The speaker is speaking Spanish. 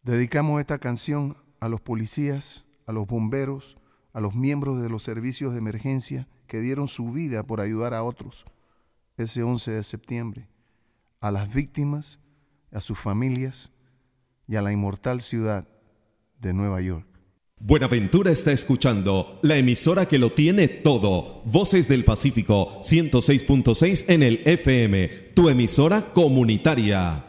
Dedicamos esta canción a los policías, a los bomberos, a los miembros de los servicios de emergencia que dieron su vida por ayudar a otros ese 11 de septiembre, a las víctimas, a sus familias y a la inmortal ciudad de Nueva York. Buenaventura está escuchando la emisora que lo tiene todo. Voces del Pacífico 106.6 en el FM, tu emisora comunitaria.